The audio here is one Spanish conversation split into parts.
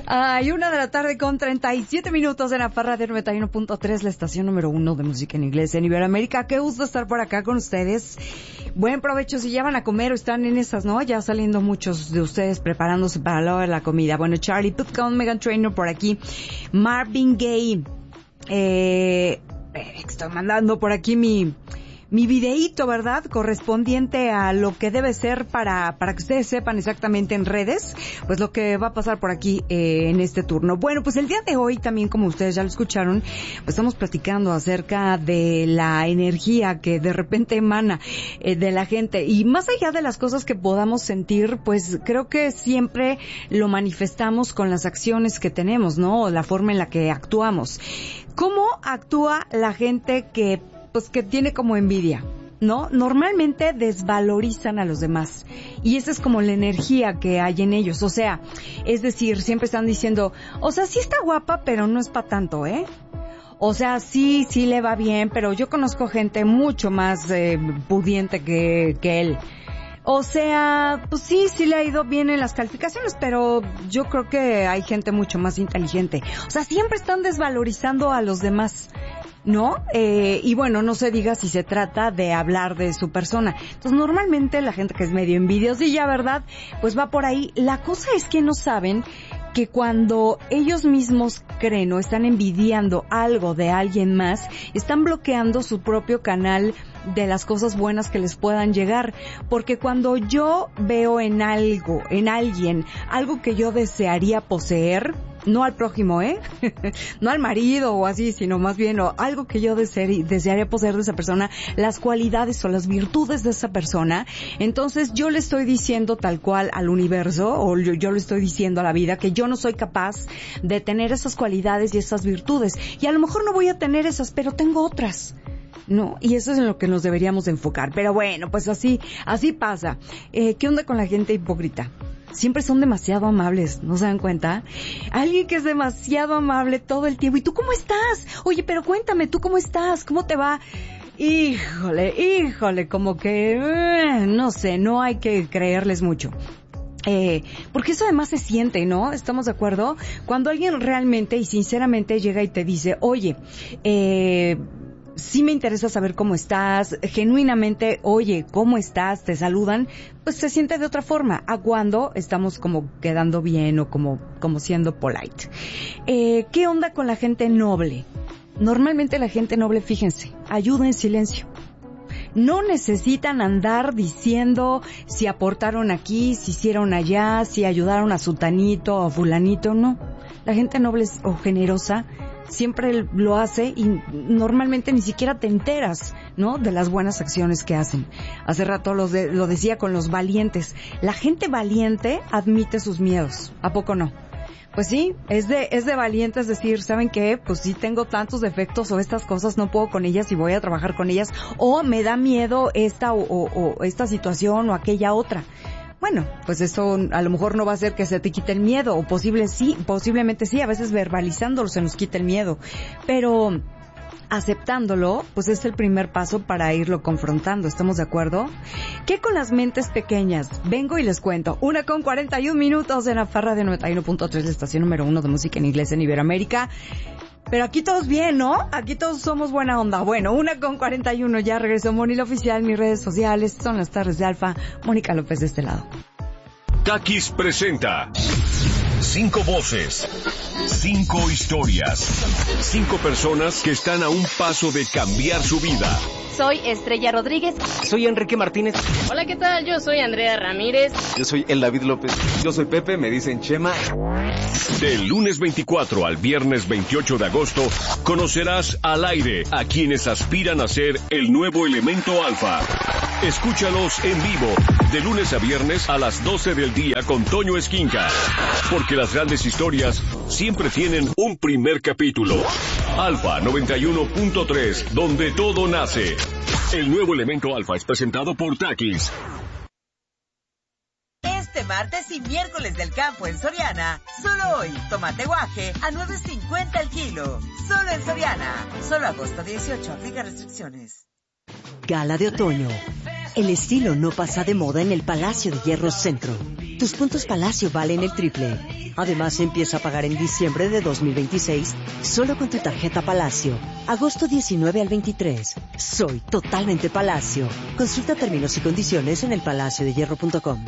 Ay, 1:37 p.m. en la Farra de 91.3, la estación número 1 de música en inglés en Iberoamérica. Qué gusto estar por acá con ustedes. Buen provecho si ya van a comer o están en esas, ¿no? Ya saliendo muchos de ustedes preparándose para la hora de la comida. Bueno, Charlie Puth con Meghan Trainor por aquí. Marvin Gaye. Estoy mandando por aquí mi videíto, ¿verdad? Correspondiente a lo que debe ser para que ustedes sepan exactamente en redes, pues lo que va a pasar por aquí en este turno. Bueno, pues el día de hoy también, como ustedes ya lo escucharon, pues estamos platicando acerca de la energía que de repente emana de la gente. Y más allá de las cosas que podamos sentir, pues creo que siempre lo manifestamos con las acciones que tenemos, ¿no? O la forma en la que actuamos. ¿Cómo actúa la gente que tiene como envidia, ¿no? Normalmente desvalorizan a los demás. Y esa es como la energía que hay en ellos. O sea, es decir, siempre están diciendo, o sea, sí está guapa, pero no es para tanto, ¿eh? O sea, sí le va bien, pero yo conozco gente mucho más pudiente que él. O sea, pues sí le ha ido bien en las calificaciones, pero yo creo que hay gente mucho más inteligente. O sea, siempre están desvalorizando a los demás, ¿no? Y bueno, no se diga si se trata de hablar de su persona. Entonces, normalmente la gente que es medio envidiosilla, ¿verdad? Pues va por ahí. La cosa es que no saben que cuando ellos mismos creen o están envidiando algo de alguien más, están bloqueando su propio canal de las cosas buenas que les puedan llegar. Porque cuando yo veo en alguien, algo que yo desearía poseer, no al prójimo, no al marido o así, sino más bien algo que yo desearía poseer de esa persona, las cualidades o las virtudes de esa persona, entonces yo le estoy diciendo tal cual al universo, o yo le estoy diciendo a la vida que yo no soy capaz de tener esas cualidades y esas virtudes. Y a lo mejor no voy a tener esas, pero tengo otras, ¿no? Y eso es en lo que nos deberíamos de enfocar. Pero bueno, pues así pasa. ¿Qué onda con la gente hipócrita? Siempre son demasiado amables, ¿no se dan cuenta? Alguien que es demasiado amable todo el tiempo. ¿Y tú cómo estás? Oye, pero cuéntame, ¿tú cómo estás? ¿Cómo te va? Híjole, como que, no sé, no hay que creerles mucho. Porque eso además se siente, ¿no? ¿Estamos de acuerdo? Cuando alguien realmente y sinceramente llega y te dice, oye, sí me interesa saber cómo estás, genuinamente, oye, ¿cómo estás? Te saludan, pues se siente de otra forma a cuando estamos como quedando bien o como siendo polite. ¿Qué onda con la gente noble? Normalmente la gente noble, fíjense, ayuda en silencio. No necesitan andar diciendo si aportaron aquí, si hicieron allá, si ayudaron a sutanito o a fulanito, no. La gente noble o generosa siempre lo hace y normalmente ni siquiera te enteras, ¿no? De las buenas acciones que hacen. Hace rato lo decía con los valientes. La gente valiente admite sus miedos. ¿A poco no? Pues sí, es de valientes decir, ¿saben qué? Pues sí tengo tantos defectos o estas cosas no puedo con ellas y voy a trabajar con ellas, o me da miedo esta o esta situación o aquella otra. Bueno, pues eso a lo mejor no va a hacer que se te quite el miedo, o posiblemente sí, a veces verbalizándolo se nos quita el miedo, pero aceptándolo, pues es el primer paso para irlo confrontando, ¿estamos de acuerdo? ¿Qué con las mentes pequeñas? Vengo y les cuento. 1:41 en la Farra de 91.3, la estación número 1 de música en inglés en Iberoamérica. Pero aquí todos bien, ¿no? Aquí todos somos buena onda. Bueno, 1:41, ya regresó Moni Oficial, mis redes sociales, son las tardes de Alfa. Mónica López de este lado. Takis presenta 5 voces, 5 historias, 5 personas que están a un paso de cambiar su vida. Soy Estrella Rodríguez. Soy Enrique Martínez. Hola, ¿qué tal? Yo soy Andrea Ramírez. Yo soy El David López. Yo soy Pepe, me dicen Chema. Del lunes 24 al viernes 28 de agosto, conocerás al aire a quienes aspiran a ser el nuevo elemento alfa. Escúchalos en vivo, de lunes a viernes a las 12 del día con Toño Esquinca. Porque las grandes historias siempre tienen un primer capítulo. Alfa 91.3, donde todo nace. El nuevo elemento alfa es presentado por Takis. Este martes y miércoles del campo en Soriana, solo hoy, tomate guaje a $9.50 el kilo. Solo en Soriana. Solo agosto 18, aplica restricciones. Gala de otoño. El estilo no pasa de moda en el Palacio de Hierro Centro. Tus puntos Palacio valen el triple. Además, empieza a pagar en diciembre de 2026 solo con tu tarjeta Palacio. Agosto 19 al 23. Soy totalmente Palacio. Consulta términos y condiciones en elpalaciodehierro.com.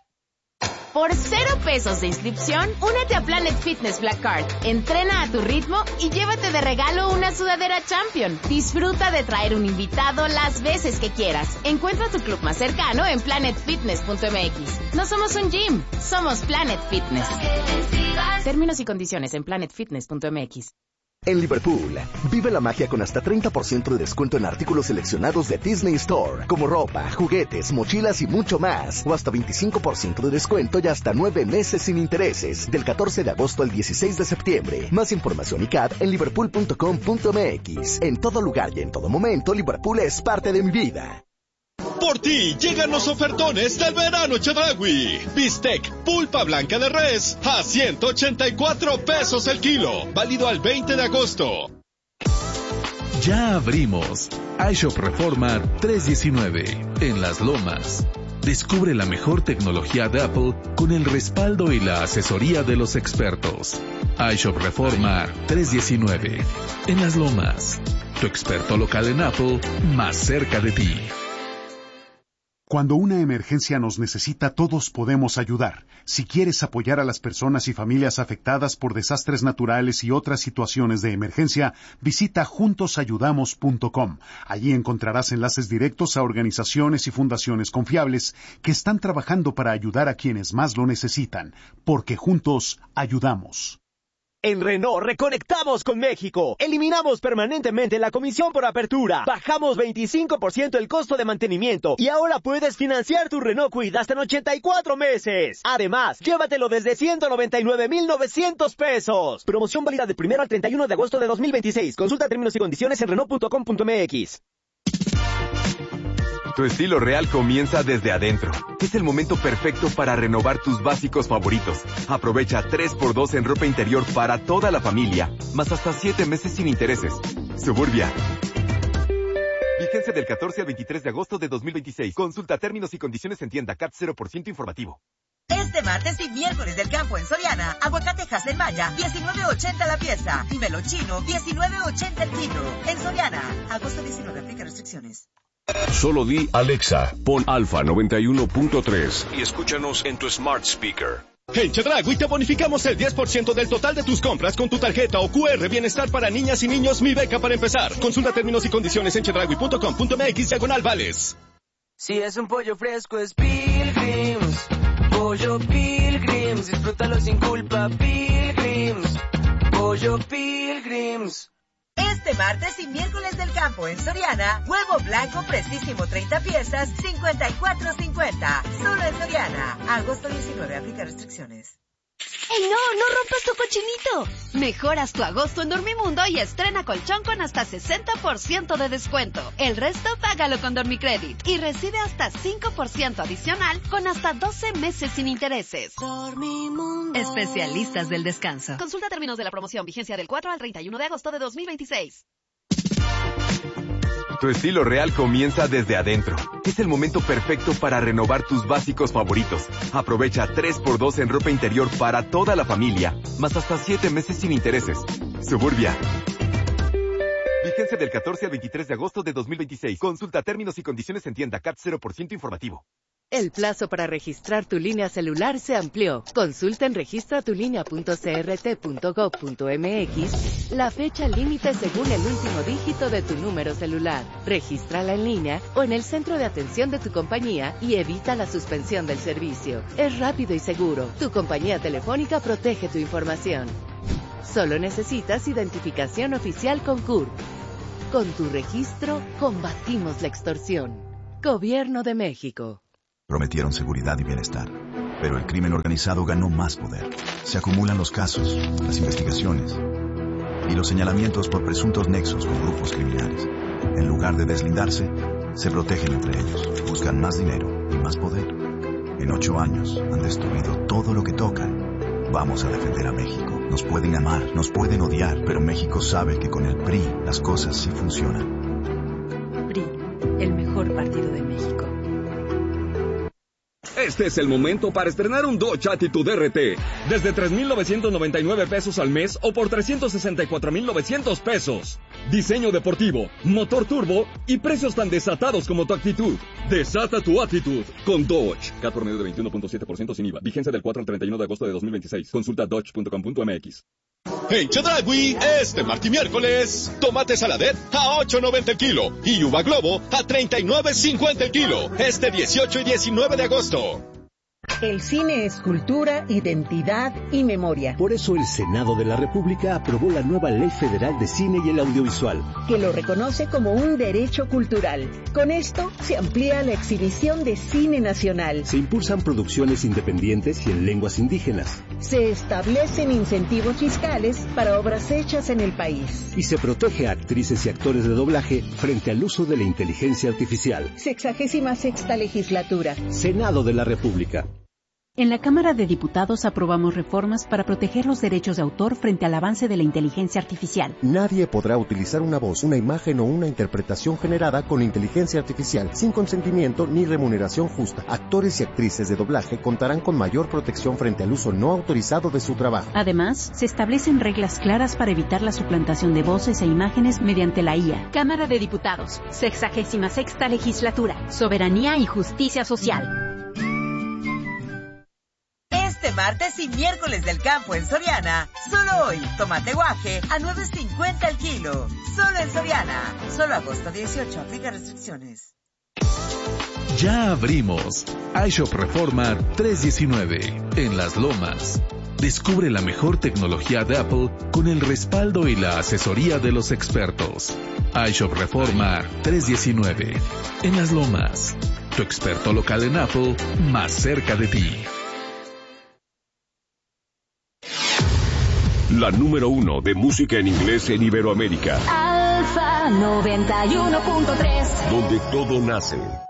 Por 0 pesos de inscripción, únete a Planet Fitness Black Card. Entrena a tu ritmo y llévate de regalo una sudadera Champion. Disfruta de traer un invitado las veces que quieras. Encuentra tu club más cercano en planetfitness.mx. No somos un gym, somos Planet Fitness. Términos y condiciones en planetfitness.mx. En Liverpool, vive la magia con hasta 30% de descuento en artículos seleccionados de Disney Store, como ropa, juguetes, mochilas y mucho más, o hasta 25% de descuento y hasta 9 meses sin intereses, del 14 de agosto al 16 de septiembre. Más información y CAD en liverpool.com.mx. En todo lugar y en todo momento, Liverpool es parte de mi vida. Por ti llegan los ofertones del verano Chedraui. Bistec pulpa blanca de res a 184 pesos el kilo. Válido al 20 de agosto. Ya abrimos iShop Reforma 319 en Las Lomas. Descubre la mejor tecnología de Apple con el respaldo y la asesoría de los expertos. iShop Reforma 319 en Las Lomas. Tu experto local en Apple más cerca de ti. Cuando una emergencia nos necesita, todos podemos ayudar. Si quieres apoyar a las personas y familias afectadas por desastres naturales y otras situaciones de emergencia, visita juntosayudamos.com. Allí encontrarás enlaces directos a organizaciones y fundaciones confiables que están trabajando para ayudar a quienes más lo necesitan, porque juntos ayudamos. En Renault reconectamos con México. Eliminamos permanentemente la comisión por apertura. Bajamos 25% el costo de mantenimiento. Y ahora puedes financiar tu Renault Kwid hasta en 84 meses. Además, llévatelo desde 199,900 pesos. Promoción válida del 1 al 31 de agosto de 2026. Consulta términos y condiciones en Renault.com.mx. Tu estilo real comienza desde adentro. Es el momento perfecto para renovar tus básicos favoritos. Aprovecha 3x2 en ropa interior para toda la familia, más hasta 7 meses sin intereses. Suburbia. Vigencia del 14 al 23 de agosto de 2026. Consulta términos y condiciones en tienda. CAT 0% informativo. Este martes y miércoles del campo en Soriana, aguacate en Maya, 19.80 la pieza. Y melón chino, 19.80 el kilo. En Soriana, agosto 19, aplica restricciones. Solo di Alexa, pon Alfa 91.3 y escúchanos en tu smart speaker. En Chedraui te bonificamos el 10% del total de tus compras con tu tarjeta o QR Bienestar para niñas y niños Mi Beca para empezar. Consulta términos y condiciones en chedraui.com.mx/vales. Si es un pollo fresco es Pilgrims. Pollo Pilgrims, disfrútalo sin culpa, Pilgrims. Pollo Pilgrims. Este martes y miércoles del campo en Soriana, huevo blanco precisísimo 30 piezas, 54.50. Solo en Soriana. Agosto 19, aplica restricciones. ¡Ey, no rompas tu cochinito! Mejoras tu agosto en Dormimundo y estrena colchón con hasta 60% de descuento. El resto págalo con Dormicredit y recibe hasta 5% adicional con hasta 12 meses sin intereses. Dormimundo. Especialistas del descanso. Consulta términos de la promoción, vigencia del 4 al 31 de agosto de 2026. Tu estilo real comienza desde adentro. Es el momento perfecto para renovar tus básicos favoritos. Aprovecha 3x2 en ropa interior para toda la familia, más hasta 7 meses sin intereses. Suburbia. Vigencia del 14 al 23 de agosto de 2026. Consulta términos y condiciones en tienda. CAT 0% informativo. El plazo para registrar tu línea celular se amplió. Consulta en registratulinea.crt.gov.mx la fecha límite según el último dígito de tu número celular. Regístrala en línea o en el centro de atención de tu compañía y evita la suspensión del servicio. Es rápido y seguro. Tu compañía telefónica protege tu información. Solo necesitas identificación oficial con CURP. Con tu registro, combatimos la extorsión. Gobierno de México. Prometieron seguridad y bienestar, pero el crimen organizado ganó más poder. Se acumulan los casos, las investigaciones y los señalamientos por presuntos nexos con grupos criminales. En lugar de deslindarse, se protegen entre ellos, buscan más dinero y más poder. En 8 años han destruido todo lo que tocan. Vamos a defender a México. Nos pueden amar, nos pueden odiar, pero México sabe que con el PRI las cosas sí funcionan. PRI, el mejor partido de México. Este es el momento para estrenar un Dodge Attitude RT desde 3,999 pesos al mes o por 364,900 pesos. Diseño deportivo, motor turbo y precios tan desatados como tu actitud. Desata tu actitud con Dodge. CAT promedio de 21.7% sin IVA. Vigencia del 4 al 31 de agosto de 2026. Consulta dodge.com.mx. En Chedraui, este martes y miércoles, tomate saladet a $8.90 el kilo y uva globo a $39.50 el kilo. Este 18 y 19 de agosto. El cine es cultura, identidad y memoria. Por eso el Senado de la República aprobó la nueva Ley Federal de Cine y el Audiovisual, que lo reconoce como un derecho cultural. Con esto se amplía la exhibición de cine nacional. Se impulsan producciones independientes y en lenguas indígenas. Se establecen incentivos fiscales para obras hechas en el país. Y se protege a actrices y actores de doblaje frente al uso de la inteligencia artificial. 66ª legislatura. Senado de la República. En la Cámara de Diputados aprobamos reformas para proteger los derechos de autor frente al avance de la inteligencia artificial. Nadie podrá utilizar una voz, una imagen o una interpretación generada con inteligencia artificial sin consentimiento ni remuneración justa. Actores y actrices de doblaje contarán con mayor protección frente al uso no autorizado de su trabajo. Además, se establecen reglas claras para evitar la suplantación de voces e imágenes mediante la IA. Cámara de Diputados, 66ª legislatura. Soberanía y justicia social. Este martes y miércoles del campo en Soriana, solo hoy, tomate guaje a $9.50 el kilo. Solo en Soriana. Solo agosto 18, aplica restricciones. Ya abrimos. iShop Reforma 319 en Las Lomas. Descubre la mejor tecnología de Apple con el respaldo y la asesoría de los expertos. iShop Reforma 319 en Las Lomas. Tu experto local en Apple más cerca de ti. La número 1 de música en inglés en Iberoamérica. Alfa 91.3. Donde todo nace.